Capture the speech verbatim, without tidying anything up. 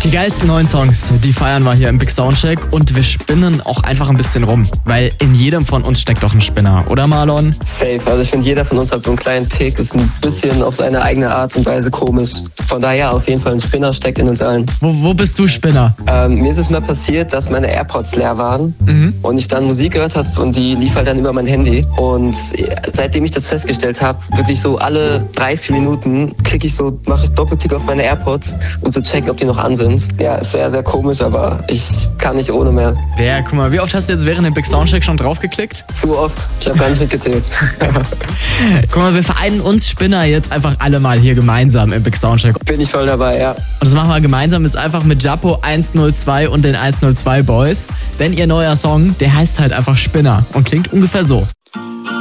Die geilsten neuen Songs, die feiern wir hier im Big Soundcheck und wir spinnen auch einfach ein bisschen rum, weil in jedem von uns steckt doch ein Spinner, oder Marlon? Safe, also ich finde, jeder von uns hat so einen kleinen Tick, ist ein bisschen auf seine eigene Art und Weise komisch. Von daher auf jeden Fall ein Spinner steckt in uns allen. Wo, wo bist du Spinner? Ähm, mir ist es mal passiert, dass meine AirPods leer waren mhm. und ich dann Musik gehört habe und die lief halt dann über mein Handy. Und seitdem ich das festgestellt habe, wirklich so alle drei, vier Minuten klicke ich so, mache ich Doppelklick auf meine AirPods und so check, ob die noch an sind. Ja, ist sehr, sehr komisch, aber ich kann nicht ohne mehr. Ja, guck mal, wie oft hast du jetzt während dem Big Soundcheck schon draufgeklickt? Zu oft. Ich habe gar nicht mitgezählt. Guck mal, wir vereinen uns Spinner jetzt einfach alle mal hier gemeinsam im Big Soundcheck. Bin ich voll dabei, ja. Und das machen wir gemeinsam jetzt einfach mit Japo hundertzwei und den hundertzwei Boys. Denn ihr neuer Song, der heißt halt einfach Spinner und klingt ungefähr so.